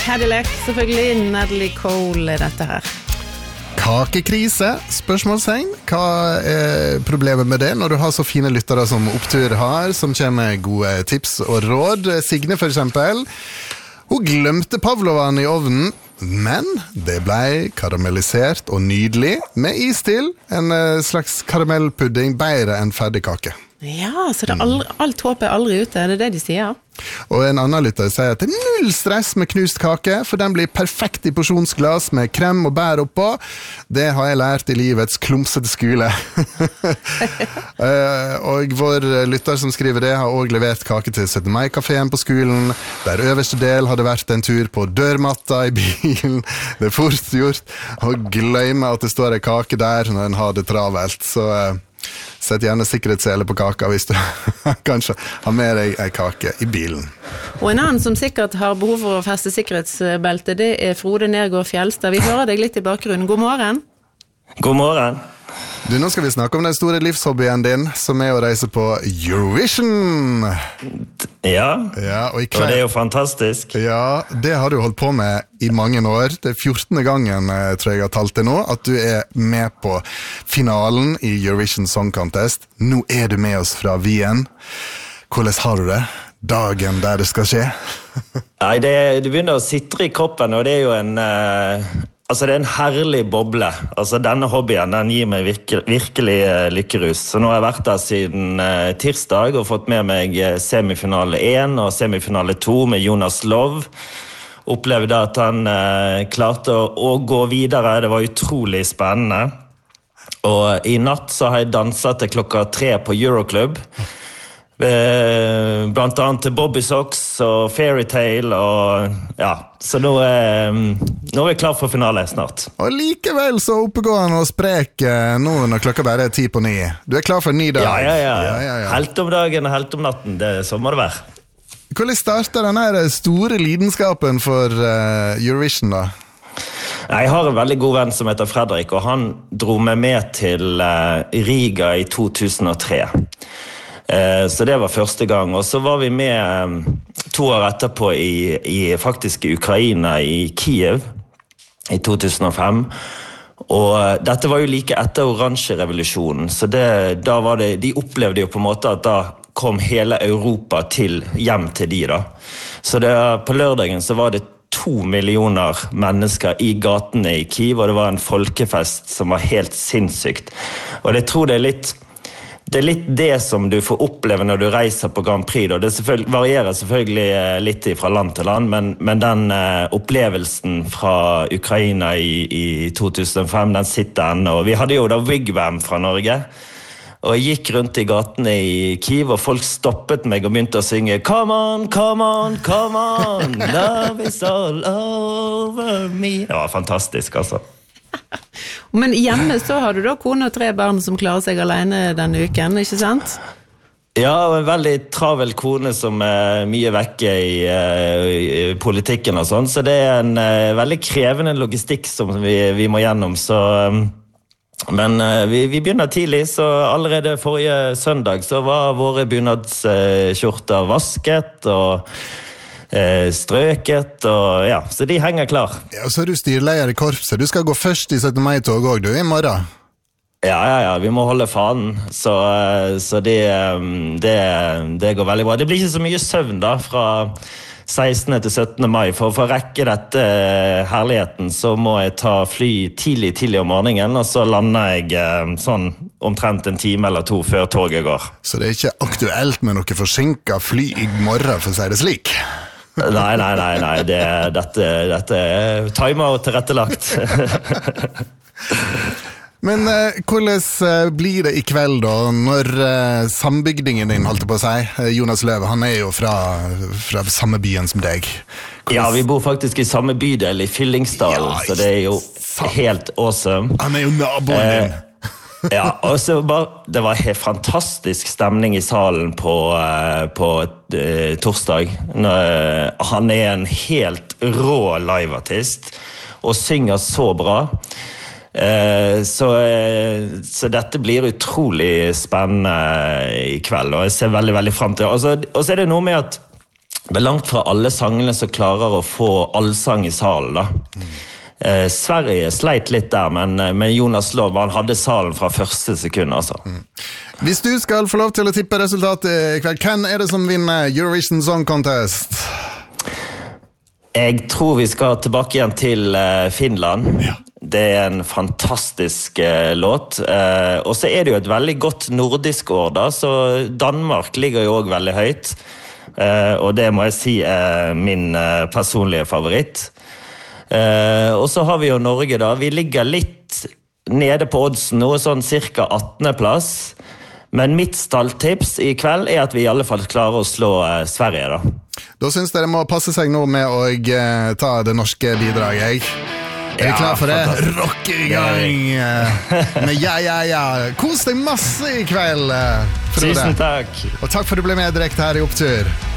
Cadillac, selvfølgelig Natalie Cole dette her. Kakekrise, spørsmålstegn. Hva problemet med det når du har så fine lyttere som Opptur har, som kommer med gode tips og råd? Signe for eksempel, hun glemte pavlovan I ovnen, men det ble karamellisert og nydelig med is til, en slags karamellpudding, bedre enn ferdig kake. Ja, så det alt håp aldri ute, det de sier? Og en annen lytter sier at det null stress med knust kake, for den blir perfekt I porsjonsglass med krem og bær oppå. Det har jeg lært I livets klumsete skole. Og vår lytter som skriver det har også levert kake til 17. Mai-kaféen på skolen, der øverste del hadde vært en tur på dørmatta I bilen. Det fort gjort å glemme at det står en kake der når en har det travelt, så... Sett gjerne sikkerhetssele på kaka hvis du kanskje har med deg en kake I bilen. Og en annen som sikkert har behov for å feste sikkerhetsbelte, det Frode Nergård Fjelstad. Vi hører deg litt I bakgrunnen. God morgen. God morgen. Du, nå skal vi snakke om den store livshobbyen din, som å reise på Eurovision. Ja, og det jo fantastisk. Ja, det har du holdt på med I mange år. Det 14. gangen, tror jeg har talt det nå, at du med på finalen I Eurovision Song Contest. Nå du med oss fra Wien. Hvordan har du det? Dagen der det skal skje? Nei, det begynner å sitre I kroppen, og det jo en... Altså, det en herlig boble. Altså, denne hobbyen, den gir meg virkelig lykkerus. Så nå har jeg vært der siden tirsdag og fått med meg semifinale 1 og semifinale 2 med Jonas Love. Opplevde at han klarte å gå videre. Det var utrolig spennende. Og I natt så har jeg danset til 3 på Euroclub. Blant annet til Bobby Socks og Fairytale og ja, så nå vi klar for finale snart. Og likevel så oppegående og sprek nå når klokka bare 10 på 9. Du klar for en ny dag? Ja. Helt om dagen og helt om natten, så må det være. Hvordan startet den her store lidenskapen for Eurovision da? Jeg har en veldig god venn som heter Fredrik, og han dro meg med til Riga I 2003. Så det var første gang, og så var vi med 2 år etterpå faktisk I Ukraina, I Kiev, I 2005. Og dette var jo like etter oransjerevolusjonen, så da var det, de opplevde jo på en måte at da kom hele Europa hjem til de da. Så på lørdagen så var det 2 millioner mennesker I gatene I Kiev, og det var en folkefest som var helt sinnssykt. Og jeg tror det litt det som du får oppleve når du reiser på Grand Prix. Det varierer selvfølgelig litt fra land til land, men den opplevelsen fra Ukraina I 2005, den sitter ennå. Vi hadde jo da Wigwam fra Norge, og jeg gikk rundt I gatene I Kiev, og folk stoppet meg og begynte å synge Come on, come on, come on, love is all over me. Det var fantastisk, altså. Men hjemme så har du da kone og 3 barn som klarer seg alene denne uken, ikke sant? Ja, og en veldig travel kone som mye vekke I politikken og sånn, så det en veldig krevende logistikk som vi må gjennom, så... Men vi begynner tidlig, så allerede forrige søndag så var våre bunadskjorter vasket og strøket, og ja, så de henger klar. Ja, og så du styrleier I korpset. Du skal gå først I 17. mai-tog også, du, I morgen. Ja, vi må holde fanen, så det går veldig bra. Det blir ikke så mye søvn da, fra 16. til 17. mai. For å rekke dette herligheten, så må jeg ta fly tidlig om morgenen, og så lander jeg sånn omtrent en time eller 2 før toget går. Så det ikke aktuelt med noe forsinket fly I morgen, for å si det slik? Nei, dette timer og tilrettelagt. Men hvordan blir det I kveld da, når sambygdingen din, holdt på å si, Jonas Løve, han jo fra samme byen som deg? Ja, vi bor faktisk I samme bydel I Fyllingsdalen, så det jo helt awesome. Han jo naboen din. Ja, og så det var helt fantastisk stemning I salen på torsdag. Han en helt rå liveartist og synger så bra. Så dette blir utrolig spennende I kveld, og jeg ser veldig, veldig frem til. Og så det noe med at Men langt fra alle sangene som klarer å få allsang i salen da. Sverige sleit litt der, men Jonas Lov, han hadde salen fra første sekund, altså. Hvis du skal få lov til å tippe resultatet i kveld, hvem er det som vinner Eurovision Song Contest? Jeg tror vi skal tilbake igjen til Finland. Ja. Det er en fantastisk låt. Og så er det jo et veldig godt nordisk år da, så Danmark ligger jo også veldig høyt. Og det må jeg si er min personlige favoritt. Og så har vi jo Norge da. Vi ligger litt nede på oddsen, noe sånn cirka 18. plass. Men mitt stalltips i kveld er at vi i alle fall klarer å slå Sverige da. Da synes dere må passe seg nå med å ta det norske bidraget. Er du klar for det? Rock i gang! Men ja. Kos deg masse i kveld, Frode. Tusen takk. Og takk for at du ble med direkte her i Opptur.